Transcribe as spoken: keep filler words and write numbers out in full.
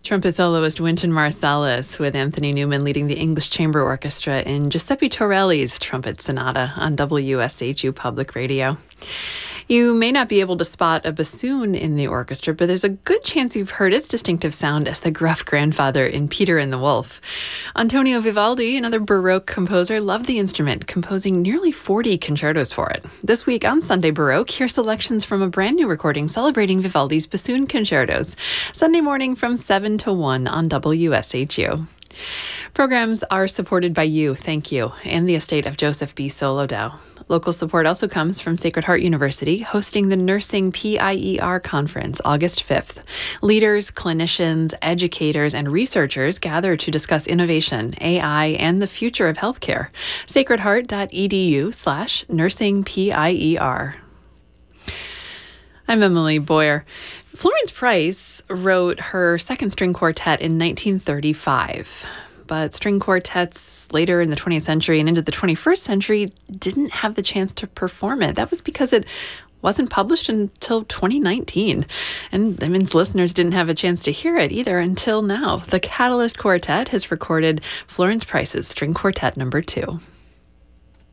Trumpet soloist Wynton Marsalis with Anthony Newman leading the English Chamber Orchestra in Giuseppe Torelli's Trumpet Sonata on W S H U Public Radio. You may not be able to spot a bassoon in the orchestra, but there's a good chance you've heard its distinctive sound as the gruff grandfather in Peter and the Wolf. Antonio Vivaldi, another Baroque composer, loved the instrument, composing nearly forty concertos for it. This week on Sunday Baroque, hear selections from a brand new recording celebrating Vivaldi's bassoon concertos. Sunday morning from seven to one on W S H U. Programs are supported by you, thank you, and the estate of Joseph B. Solodow. Local support also comes from Sacred Heart University, hosting the Nursing P I E R Conference August fifth. Leaders, clinicians, educators, and researchers gather to discuss innovation, A I, and the future of healthcare. sacredheart.edu slash nursing PIER. I'm Emily Boyer. Florence Price wrote her second string quartet in nineteen thirty-five. But string quartets later in the twentieth century and into the twenty-first century didn't have the chance to perform it. That was because it wasn't published until twenty nineteen. And that means listeners didn't have a chance to hear it either until now. The Catalyst Quartet has recorded Florence Price's String Quartet number two.